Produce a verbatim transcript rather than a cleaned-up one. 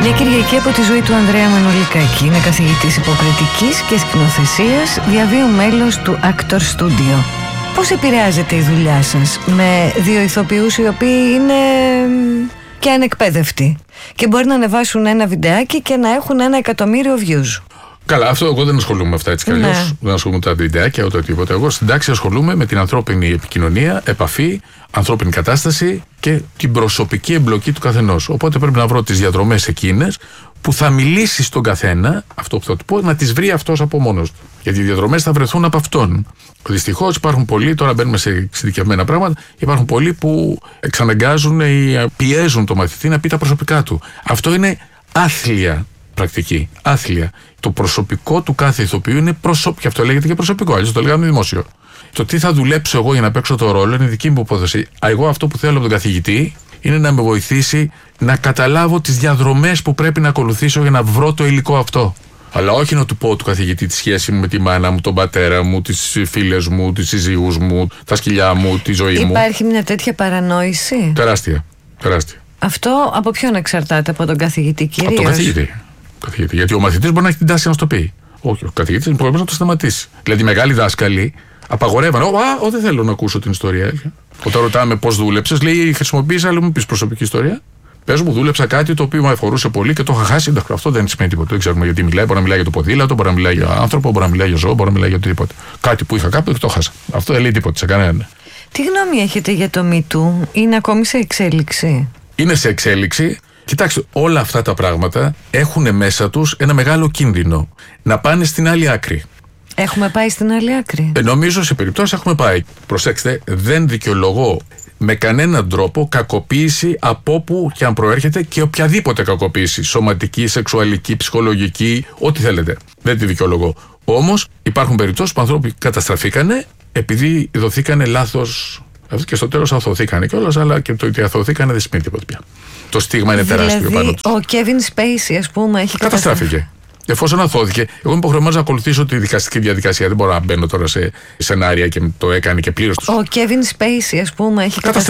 Μια Κυριακή από τη ζωή του Ανδρέα Μανολικάκη. Είναι καθηγητής υποκριτικής και σκηνοθεσίας, διαβίου μέλος του Actor Studio. Πώς επηρεάζεται η δουλειά σας με δύο ηθοποιούς οι οποίοι είναι και ανεκπαίδευτοι και μπορεί να ανεβάσουν ένα βιντεάκι και να έχουν ένα εκατομμύριο views? Καλά, αυτό εγώ δεν ασχολούμαι με αυτά έτσι κι αλλιώς. Ναι. Δεν ασχολούμαι με τα βιντεάκια ούτε τίποτα. Εγώ στην τάξη ασχολούμαι με την ανθρώπινη επικοινωνία, επαφή, ανθρώπινη κατάσταση και την προσωπική εμπλοκή του καθενός. Οπότε πρέπει να βρω τις διαδρομές εκείνες που θα μιλήσει στον καθένα, αυτό που θα του πω, να τις βρει αυτός από μόνος του. Γιατί οι διαδρομές θα βρεθούν από αυτόν. Δυστυχώς υπάρχουν πολλοί, τώρα μπαίνουμε σε εξειδικευμένα πράγματα, υπάρχουν πολλοί που εξαναγκάζουν ή πιέζουν το μαθητή να πει τα προσωπικά του. Αυτό είναι άθλια πρακτική. Άθλια. Το προσωπικό του κάθε ηθοποιού είναι προσωπικό. Και αυτό λέγεται και προσωπικό, αλλιώς το λέγαμε δημόσιο. Το τι θα δουλέψω εγώ για να παίξω το ρόλο είναι δική μου υπόθεση. Εγώ αυτό που θέλω από τον καθηγητή είναι να με βοηθήσει να καταλάβω τις διαδρομές που πρέπει να ακολουθήσω για να βρω το υλικό αυτό. Αλλά όχι να του πω του καθηγητή τη σχέση μου με τη μάνα μου, τον πατέρα μου, τις φίλες μου, τις συζύγους μου, τα σκυλιά μου, τη ζωή μου. Υπάρχει μια τέτοια παρανόηση? Τεράστια. Τεράστια. Αυτό από ποιον εξαρτάται? Από τον καθηγητή κυρίως? Από τον καθηγητή. καθηγητή. Γιατί ο μαθητής μπορεί να έχει την τάση να σου το πει. Όχι, ο καθηγητής είναι πρόβλημα να το σταματήσει. Δηλαδή, οι μεγάλοι δάσκαλοι απαγορεύαν. Ω, δεν θέλω να ακούσω την ιστορία. Όταν ρωτάμε πώς δούλεψες, λέει: χρησιμοποίησα, αλλά μου πει προσωπική ιστορία. Πες μου, δούλεψα κάτι το οποίο με αφορούσε πολύ και το είχα χάσει. Αυτό δεν σημαίνει τίποτα. Δεν ξέρουμε γιατί μιλάει. Μπορεί να μιλάει για το ποδήλατο, μπορεί να μιλάει για άνθρωπο, μπορεί να μιλάει για ζώο, μπορεί να μιλάει για οτιδήποτε. Κάτι που είχα κάποτε και το χάσα. Αυτό δεν λέει τίποτα σε κανέναν. Τι γνώμη έχετε για το Me Too? Είναι ακόμη σε εξέλιξη? Είναι σε εξέλιξη. Κοιτάξτε, όλα αυτά τα πράγματα έχουν μέσα τους ένα μεγάλο κίνδυνο να πάνε στην άλλη άκρη. Έχουμε πάει στην άλλη άκρη? Ε, νομίζω σε περιπτώσεις έχουμε πάει. Προσέξτε, δεν δικαιολογώ με κανέναν τρόπο κακοποίηση από όπου και αν προέρχεται και οποιαδήποτε κακοποίηση. Σωματική, σεξουαλική, ψυχολογική, ό,τι θέλετε. Δεν τη δικαιολογώ. Όμως υπάρχουν περιπτώσεις που άνθρωποι καταστραφήκανε επειδή δοθήκανε λάθος. Και στο τέλος αθωθήκανε κιόλας, αλλά και το ότι αθωθήκανε δεν σημαίνει τίποτα πια. Το στίγμα είναι δηλαδή, τεράστιο πάνω τους. Ο Κέβιν Σπέισι, ας πούμε, έχει καταστράφηκε. Εφόσον αθώθηκε, εγώ είμαι υποχρεωμένος να ακολουθήσω τη δικαστική διαδικασία. Δεν μπορώ να μπαίνω τώρα σε σενάρια και το έκανε και πλήρως. Ο Κέβιν Σπέισι, ας πούμε, έχει καταστράφηκε.